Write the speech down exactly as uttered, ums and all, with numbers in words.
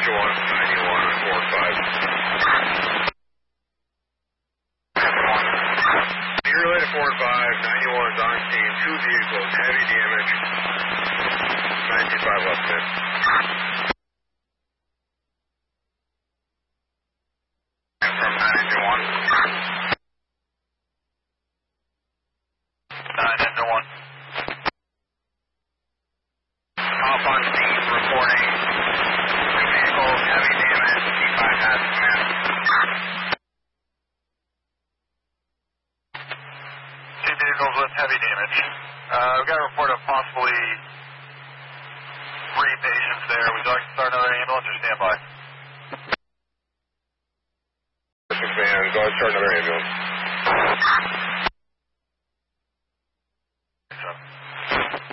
ninety-one, ninety-one, four five. You're related four five, ninety-one is on scene, two vehicles, heavy damage, nine two five left mid. From nine into one. nine into one. Top on scene, reporting. Two vehicles, heavy damage, T five has command. Two vehicles with heavy damage. Uh, we've got a report of possibly three patients there. Would you like to start another ambulance or stand by?